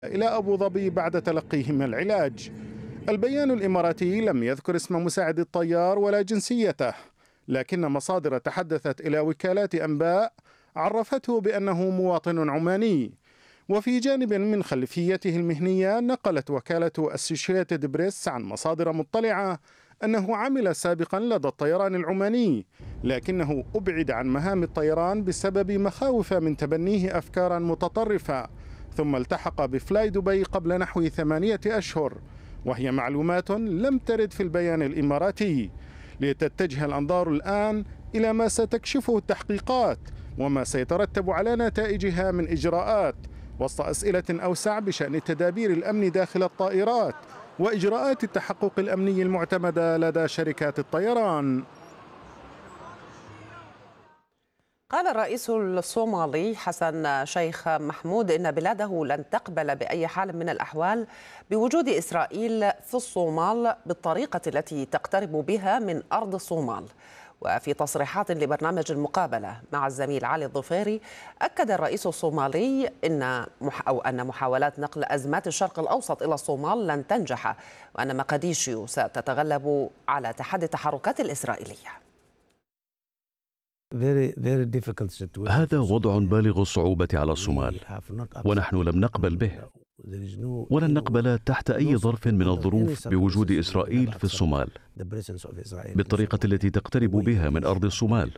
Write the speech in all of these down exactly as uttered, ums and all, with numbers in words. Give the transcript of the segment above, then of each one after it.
إلى أبو ظبي بعد تلقيهم العلاج. البيان الإماراتي لم يذكر اسم مساعد الطيار ولا جنسيته، لكن مصادر تحدثت إلى وكالات أنباء عرفته بأنه مواطن عماني. وفي جانب من خلفيته المهنية، نقلت وكالة أسوشيتد بريس عن مصادر مطلعة أنه عمل سابقا لدى الطيران العماني، لكنه أبعد عن مهام الطيران بسبب مخاوف من تبنيه أفكارا متطرفة، ثم التحق بفلاي دبي قبل نحو ثمانية أشهر، وهي معلومات لم ترد في البيان الإماراتي. لتتجه الأنظار الآن إلى ما ستكشفه التحقيقات وما سيترتب على نتائجها من إجراءات، وسط أسئلة أوسع بشأن تدابير الأمن داخل الطائرات وإجراءات التحقق الأمني المعتمدة لدى شركات الطيران. قال الرئيس الصومالي حسن شيخ محمود إن بلاده لن تقبل بأي حال من الأحوال بوجود إسرائيل في الصومال بالطريقة التي تقترب بها من أرض الصومال. وفي تصريحات لبرنامج المقابلة مع الزميل علي الظفيري، أكد الرئيس الصومالي إن مح أو أن محاولات نقل أزمات الشرق الأوسط إلى الصومال لن تنجح، وأن مقديشيو ستتغلب على تحدي التحركات الإسرائيلية. هذا وضع بالغ الصعوبة على الصومال، ونحن لم نقبل به، ولن نقبل تحت أي ظرف من الظروف بوجود إسرائيل في الصومال بالطريقة التي تقترب بها من أرض الصومال.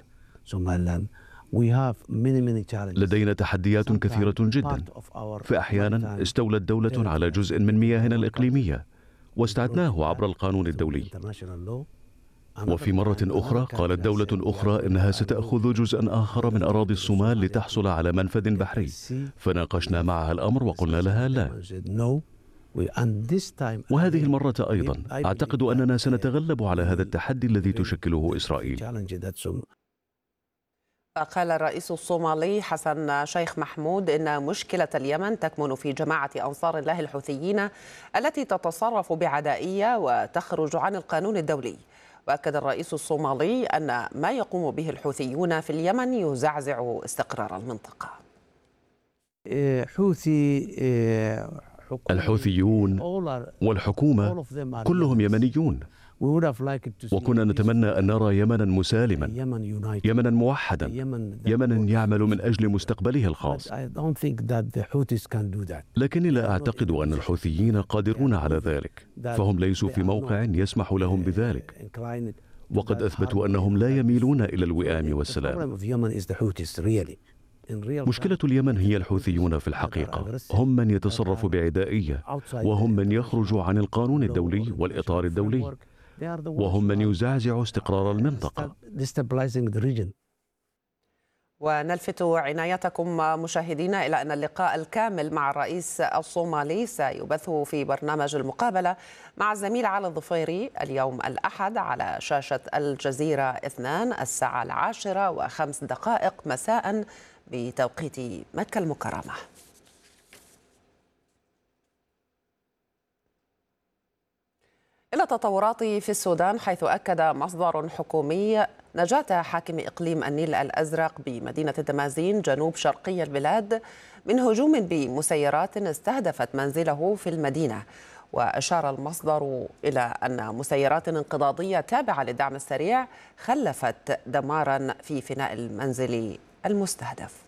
لدينا تحديات كثيرة جدا، فأحيانا استولت دولة على جزء من مياهنا الإقليمية واستعدناه عبر القانون الدولي، وفي مرة أخرى قالت دولة أخرى إنها ستأخذ جزءا آخر من أراضي الصومال لتحصل على منفذ بحري، فناقشنا معها الأمر وقلنا لها لا. وهذه المرة أيضا أعتقد أننا سنتغلب على هذا التحدي الذي تشكله إسرائيل. قال الرئيس الصومالي حسن شيخ محمود إن مشكلة اليمن تكمن في جماعة أنصار الله الحوثيين التي تتصرف بعدائية وتخرج عن القانون الدولي. وأكد الرئيس الصومالي أن ما يقوم به الحوثيون في اليمن يزعزع استقرار المنطقة. الحوثيون والحكومة كلهم يمنيون، وكنا نتمنى أن نرى يمنا مسالما، يمنا موحدا، يمنا يعمل من أجل مستقبله الخاص. لكني لا أعتقد أن الحوثيين قادرون على ذلك، فهم ليسوا في موقع يسمح لهم بذلك، وقد أثبتوا أنهم لا يميلون إلى الوئام والسلام. مشكلة اليمن هي الحوثيون في الحقيقة، هم من يتصرف بعدائية، وهم من يخرج عن القانون الدولي والإطار الدولي، وهم من يزعزع استقرار المنطقة. ونلفت عنايتكم مشاهدينا إلى أن اللقاء الكامل مع الرئيس الصومالي سيبث في برنامج المقابلة مع الزميل علي الظفيري اليوم الأحد على شاشة الجزيرة اثنان الساعة العاشرة وخمس دقائق مساء بتوقيت مكة المكرمة. إلى التطورات في السودان، حيث أكد مصدر حكومي نجاة حاكم إقليم النيل الأزرق بمدينة دمازين جنوب شرقي البلاد من هجوم بمسيرات استهدفت منزله في المدينة. وأشار المصدر إلى أن مسيرات انقضاضية تابعة للدعم السريع خلفت دمارا في فناء المنزل المستهدف.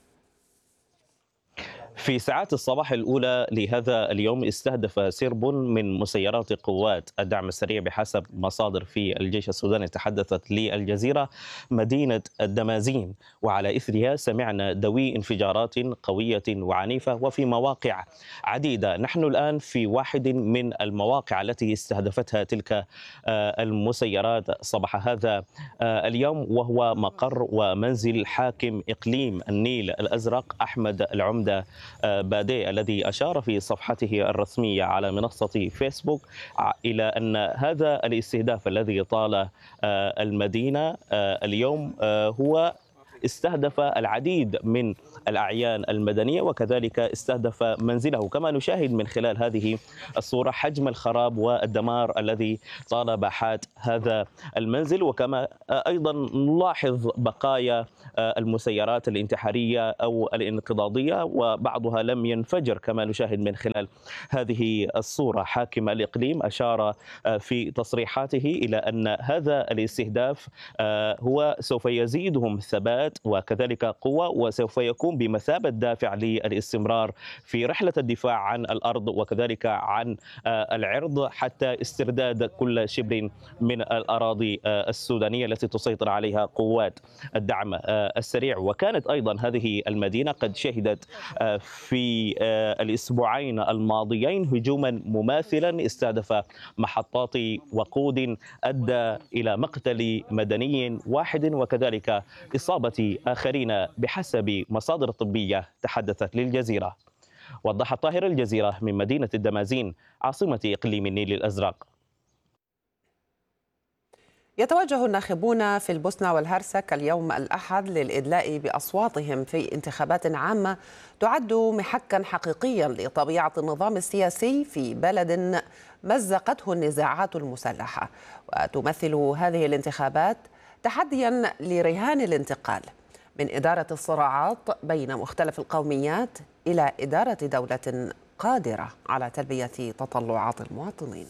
في ساعات الصباح الأولى لهذا اليوم استهدف سرب من مسيرات قوات الدعم السريع بحسب مصادر في الجيش السوداني تحدثت للجزيرة مدينة الدمازين، وعلى إثرها سمعنا دوي انفجارات قوية وعنيفة وفي مواقع عديدة. نحن الآن في واحد من المواقع التي استهدفتها تلك المسيرات صباح هذا اليوم، وهو مقر ومنزل حاكم إقليم النيل الأزرق أحمد العمدة بادي، الذي أشار في صفحته الرسمية على منصة فيسبوك إلى أن هذا الاستهداف الذي طال المدينة اليوم هو استهدف العديد من الأعيان المدنية وكذلك استهدف منزله. كما نشاهد من خلال هذه الصورة حجم الخراب والدمار الذي طال باحات هذا المنزل، وكما أيضا نلاحظ بقايا المسيرات الانتحارية أو الانقضاضية وبعضها لم ينفجر كما نشاهد من خلال هذه الصورة. حاكم الإقليم أشار في تصريحاته إلى أن هذا الاستهداف هو سوف يزيدهم ثبات وكذلك قوة، وسوف يكون بمثابة دافع للاستمرار في رحلة الدفاع عن الأرض وكذلك عن العرض حتى استرداد كل شبر من الأراضي السودانية التي تسيطر عليها قوات الدعم السريع. وكانت أيضا هذه المدينة قد شهدت في الأسبوعين الماضيين هجوما مماثلا استهدف محطات وقود أدى إلى مقتل مدني واحد وكذلك إصابة آخرين بحسب مصادر طبية تحدثت للجزيرة. وضحت طاهر الجزيرة من مدينة الدمازين عاصمة إقليم النيل الأزرق. يتوجه الناخبون في البوسنة والهرسك اليوم الأحد للإدلاء بأصواتهم في انتخابات عامة تعد محكا حقيقيا لطبيعة النظام السياسي في بلد مزقته النزاعات المسلحة، وتمثل هذه الانتخابات تحديا لرهان الانتقال من إدارة الصراعات بين مختلف القوميات إلى إدارة دولة قادرة على تلبية تطلعات المواطنين.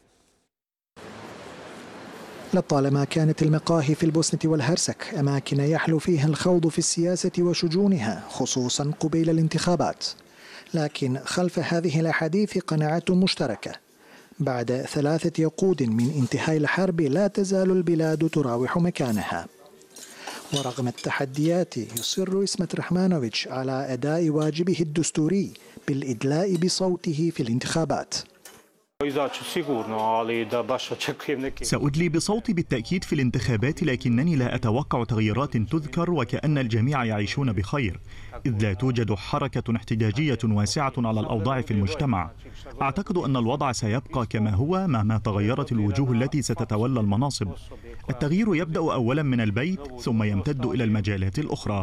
لطالما كانت المقاهي في البوسنة والهرسك أماكن يحلو فيها الخوض في السياسة وشجونها خصوصا قبيل الانتخابات، لكن خلف هذه الأحاديث قناعة مشتركة. بعد ثلاثة عقود من انتهاء الحرب لا تزال البلاد تراوح مكانها، ورغم التحديات يصر إسمت رحمانوفيتش على أداء واجبه الدستوري بالإدلاء بصوته في الانتخابات. سأدلي بصوتي بالتأكيد في الانتخابات، لكنني لا أتوقع تغييرات تذكر وكأن الجميع يعيشون بخير، إذ لا توجد حركة احتجاجية واسعة على الأوضاع في المجتمع. أعتقد أن الوضع سيبقى كما هو مهما تغيرت الوجوه التي ستتولى المناصب. التغيير يبدأ أولا من البيت ثم يمتد إلى المجالات الأخرى.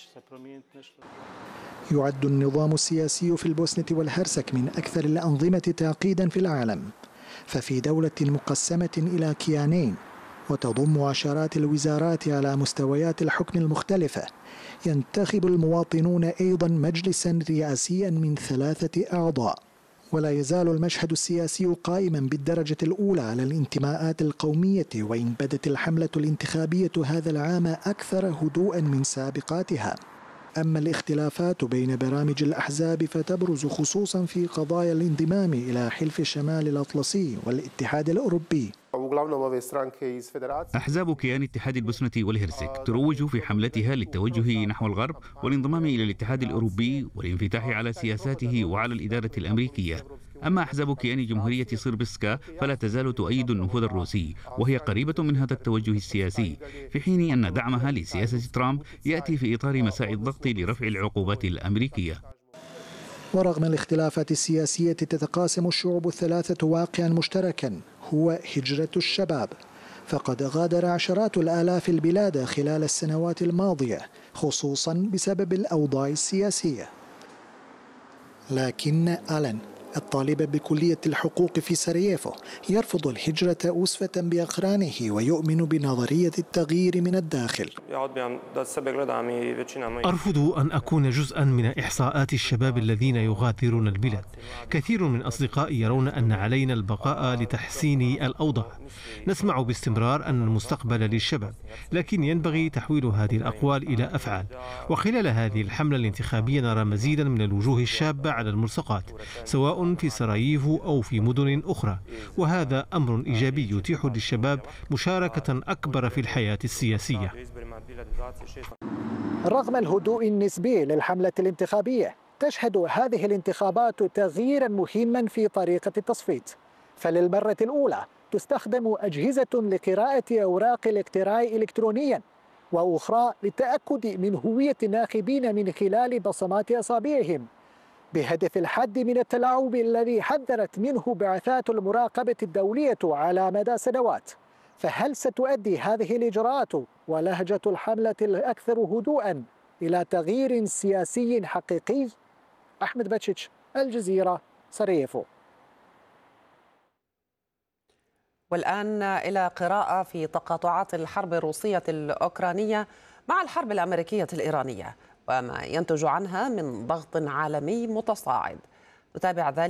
يعد النظام السياسي في البوسنة والهرسك من أكثر الأنظمة تعقيدا في العالم، ففي دولة مقسمة إلى كيانين وتضم عشرات الوزارات على مستويات الحكم المختلفة، ينتخب المواطنون أيضا مجلسا رئاسيا من ثلاثة أعضاء. ولا يزال المشهد السياسي قائما بالدرجة الأولى على الانتماءات القومية، وإن بدت الحملة الانتخابية هذا العام أكثر هدوءا من سابقاتها. أما الاختلافات بين برامج الأحزاب فتبرز خصوصا في قضايا الانضمام إلى حلف الشمال الأطلسي والاتحاد الأوروبي. أحزاب كيان اتحاد البوسنة والهرسك تروج في حملتها للتوجه نحو الغرب والانضمام إلى الاتحاد الأوروبي والانفتاح على سياساته وعلى الإدارة الأمريكية. أما أحزاب كيان جمهورية صربسكا فلا تزال تؤيد النفوذ الروسي، وهي قريبة من هذا التوجه السياسي، في حين أن دعمها لسياسة ترامب يأتي في إطار مساعي الضغط لرفع العقوبات الأمريكية. ورغم الاختلافات السياسية تتقاسم الشعوب الثلاثة واقعا مشتركا هو هجرة الشباب، فقد غادر عشرات الآلاف البلاد خلال السنوات الماضية خصوصا بسبب الأوضاع السياسية. لكن ألان الطالب بكلية الحقوق في سراييفو يرفض الهجرة أسوة بأقرانه ويؤمن بنظرية التغيير من الداخل. أرفض أن أكون جزءا من إحصاءات الشباب الذين يغادرون البلاد. كثير من أصدقائي يرون أن علينا البقاء لتحسين الأوضاع. نسمع باستمرار أن المستقبل للشباب، لكن ينبغي تحويل هذه الأقوال إلى أفعال. وخلال هذه الحملة الانتخابية نرى مزيدا من الوجوه الشابة على الملصقات، سواء في سراييفو أو في مدن أخرى، وهذا أمر إيجابي يتيح للشباب مشاركة أكبر في الحياة السياسية. رغم الهدوء النسبي للحملة الانتخابية، تشهد هذه الانتخابات تغييرا مهما في طريقة التصويت، فللمرة الأولى تستخدم أجهزة لقراءة أوراق الاقتراع إلكترونيا، وأخرى للتأكد من هوية الناخبين من خلال بصمات أصابعهم، بهدف الحد من التلاعب الذي حذرت منه بعثات المراقبة الدولية على مدى سنوات. فهل ستؤدي هذه الإجراءات ولهجة الحملة الأكثر هدوءا إلى تغيير سياسي حقيقي؟ أحمد باتشيتش، الجزيرة، سراييفو. والآن إلى قراءة في تقاطعات الحرب الروسية الأوكرانية مع الحرب الأمريكية الإيرانية وما ينتج عنها من ضغط عالمي متصاعد. نتابع ذلك